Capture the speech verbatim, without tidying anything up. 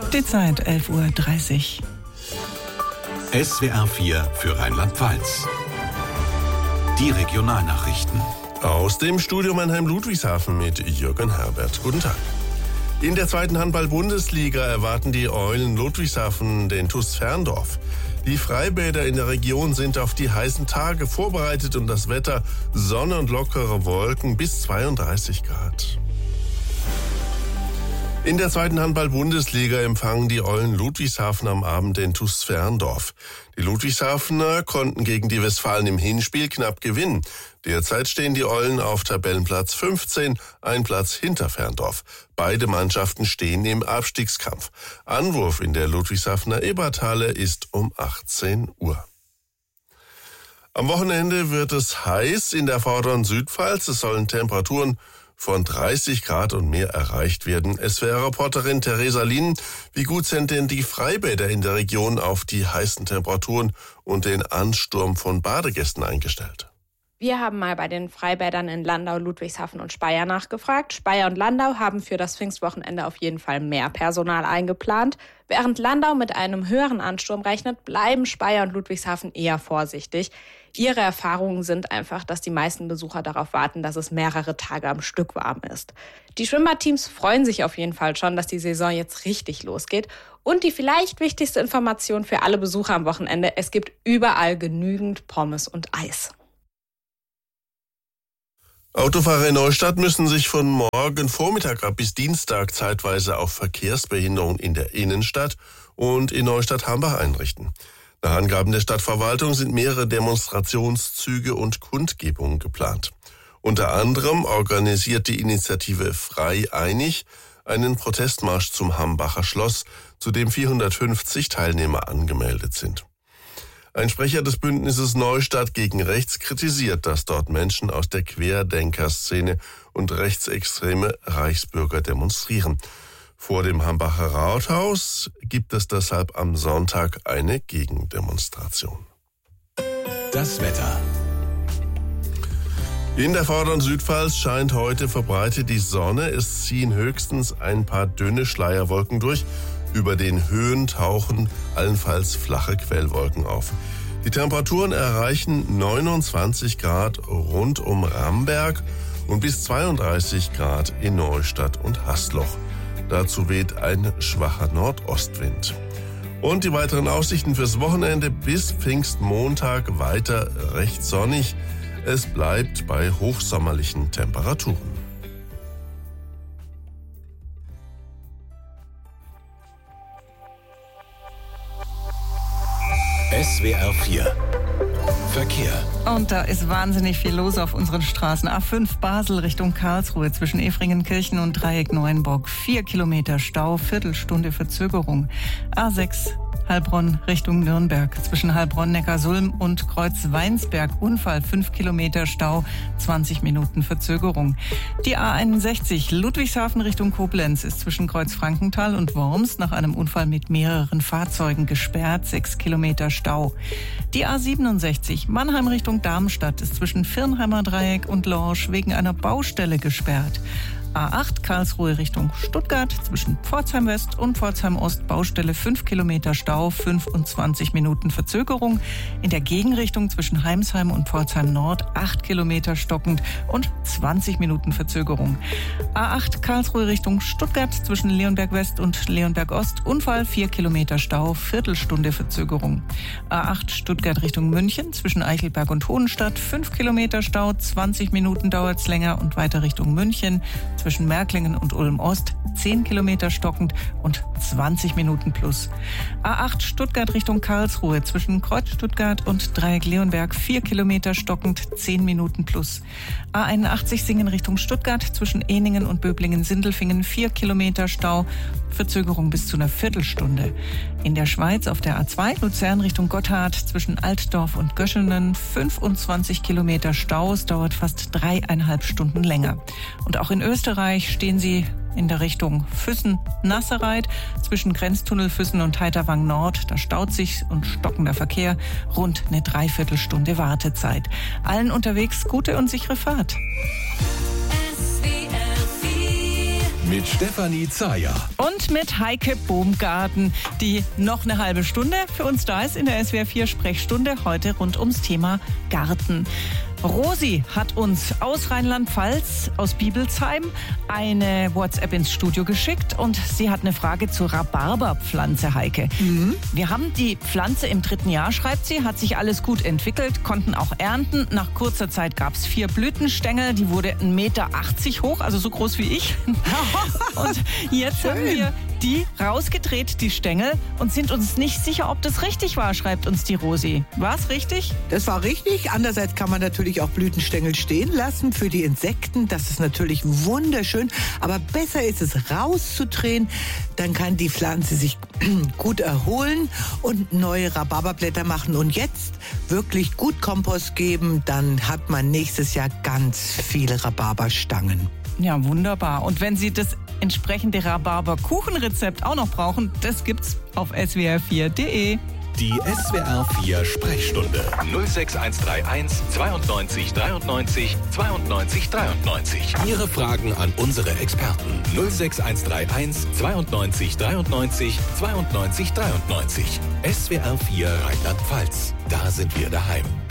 Die Zeit elf Uhr dreißig. S W R vier für Rheinland-Pfalz. Die Regionalnachrichten. Aus dem Studio Mannheim-Ludwigshafen mit Jürgen Herbert. Guten Tag. In der zweiten Handball-Bundesliga erwarten die Eulen Ludwigshafen den T U S Ferndorf. Die Freibäder in der Region sind auf die heißen Tage vorbereitet und das Wetter Sonne und lockere Wolken bis zweiunddreißig Grad. In der zweiten Handball-Bundesliga empfangen die Eulen Ludwigshafen am Abend den T U S Ferndorf. Die Ludwigshafener konnten gegen die Westfalen im Hinspiel knapp gewinnen. Derzeit stehen die Eulen auf Tabellenplatz fünfzehn, ein Platz hinter Ferndorf. Beide Mannschaften stehen im Abstiegskampf. Anwurf in der Ludwigshafener Eberthalle ist um achtzehn Uhr. Am Wochenende wird es heiß in der vorderen Südpfalz. Es sollen Temperaturen von dreißig Grad und mehr erreicht werden. S W R-Reporterin Theresa Lien, wie gut sind denn die Freibäder in der Region auf die heißen Temperaturen und den Ansturm von Badegästen eingestellt? Wir haben mal bei den Freibädern in Landau, Ludwigshafen und Speyer nachgefragt. Speyer und Landau haben für das Pfingstwochenende auf jeden Fall mehr Personal eingeplant. Während Landau mit einem höheren Ansturm rechnet, bleiben Speyer und Ludwigshafen eher vorsichtig. Ihre Erfahrungen sind einfach, dass die meisten Besucher darauf warten, dass es mehrere Tage am Stück warm ist. Die Schwimmbadteams freuen sich auf jeden Fall schon, dass die Saison jetzt richtig losgeht. Und die vielleicht wichtigste Information für alle Besucher am Wochenende: Es gibt überall genügend Pommes und Eis. Autofahrer in Neustadt müssen sich von morgen Vormittag ab bis Dienstag zeitweise auf Verkehrsbehinderung in der Innenstadt und in Neustadt-Hambach einrichten. Nach Angaben der Stadtverwaltung sind mehrere Demonstrationszüge und Kundgebungen geplant. Unter anderem organisiert die Initiative Frei Einig einen Protestmarsch zum Hambacher Schloss, zu dem vierhundertfünfzig Teilnehmer angemeldet sind. Ein Sprecher des Bündnisses Neustadt gegen Rechts kritisiert, dass dort Menschen aus der Querdenkerszene und rechtsextreme Reichsbürger demonstrieren. Vor dem Hambacher Rathaus gibt es deshalb am Sonntag eine Gegendemonstration. Das Wetter. In der vorderen Südpfalz scheint heute verbreitet die Sonne. Es ziehen höchstens ein paar dünne Schleierwolken durch. Über den Höhen tauchen allenfalls flache Quellwolken auf. Die Temperaturen erreichen neunundzwanzig Grad rund um Ramberg und bis zweiunddreißig Grad in Neustadt und Hasloch. Dazu weht ein schwacher Nordostwind. Und die weiteren Aussichten fürs Wochenende: bis Pfingstmontag weiter recht sonnig. Es bleibt bei hochsommerlichen Temperaturen. S W R vier Verkehr. Und da ist wahnsinnig viel los auf unseren Straßen. A fünf Basel Richtung Karlsruhe zwischen Efringenkirchen und Dreieck Neuenburg. Vier Kilometer Stau, Viertelstunde Verzögerung. A sechs Heilbronn Richtung Nürnberg zwischen Heilbronn, Neckarsulm und Kreuz-Weinsberg. Unfall, fünf Kilometer Stau, zwanzig Minuten Verzögerung. Die A einundsechzig Ludwigshafen Richtung Koblenz ist zwischen Kreuz-Frankenthal und Worms nach einem Unfall mit mehreren Fahrzeugen gesperrt, sechs Kilometer Stau. Die A siebenundsechzig Mannheim Richtung Darmstadt ist zwischen Firnheimer Dreieck und Lorsch wegen einer Baustelle gesperrt. A acht Karlsruhe Richtung Stuttgart zwischen Pforzheim West und Pforzheim Ost Baustelle, fünf Kilometer Stau, fünfundzwanzig Minuten Verzögerung. In der Gegenrichtung zwischen Heimsheim und Pforzheim Nord acht Kilometer stockend und zwanzig Minuten Verzögerung. A acht Karlsruhe Richtung Stuttgart zwischen Leonberg West und Leonberg Ost Unfall, vier Kilometer Stau, Viertelstunde Verzögerung. A acht Stuttgart Richtung München zwischen Eichelberg und Hohenstadt fünf Kilometer Stau, zwanzig Minuten dauert's länger und weiter Richtung München. Zwischen Märklingen und Ulm-Ost zehn Kilometer stockend und zwanzig Minuten plus. A acht Stuttgart Richtung Karlsruhe zwischen Kreuz Stuttgart und Dreieck Leonberg vier Kilometer stockend, zehn Minuten plus. A einundachtzig Singen Richtung Stuttgart zwischen Ehningen und Böblingen-Sindelfingen vier Kilometer Stau, Verzögerung bis zu einer Viertelstunde. In der Schweiz auf der A zwei Luzern Richtung Gotthard zwischen Altdorf und Göschenen fünfundzwanzig Kilometer Stau, es dauert fast dreieinhalb Stunden länger. Und auch in Österreich stehen sie in der Richtung Füssen-Nassereit zwischen Grenztunnel Füssen und Heiterwang Nord. Da staut sich und stockender Verkehr, rund eine Dreiviertelstunde Wartezeit. Allen unterwegs gute und sichere Fahrt. S W R vier Mit Stefanie Zayer. Und mit Heike Baumgarten, die noch eine halbe Stunde für uns da ist in der S W R vier Sprechstunde. Heute rund ums Thema Garten. Rosi hat uns aus Rheinland-Pfalz, aus Biebelsheim, eine WhatsApp ins Studio geschickt und sie hat eine Frage zur Rhabarberpflanze, Heike. Mhm. Wir haben die Pflanze im dritten Jahr, schreibt sie, hat sich alles gut entwickelt, konnten auch ernten. Nach kurzer Zeit gab es vier Blütenstängel, die wurde ein Meter achtzig hoch, also so groß wie ich. Und jetzt Schön. haben wir die rausgedreht, die Stängel, und sind uns nicht sicher, ob das richtig war, schreibt uns die Rosi. War es richtig? Das war richtig. Andererseits kann man natürlich auch Blütenstängel stehen lassen für die Insekten. Das ist natürlich wunderschön. Aber besser ist es rauszudrehen. Dann kann die Pflanze sich gut erholen und neue Rhabarberblätter machen. Und jetzt wirklich gut Kompost geben. Dann hat man nächstes Jahr ganz viele Rhabarberstangen. Ja, wunderbar. Und wenn Sie das entsprechende Rhabarber-Kuchenrezept auch noch brauchen, das gibt's auf S W R vier Punkt de. Die S W R vier Sprechstunde null sechs eins drei eins zweiundneunzig dreiundneunzig zweiundneunzig dreiundneunzig. Ihre Fragen an unsere Experten null sechs eins drei eins zweiundneunzig dreiundneunzig zweiundneunzig dreiundneunzig. S W R vier Rheinland-Pfalz. Da sind wir daheim.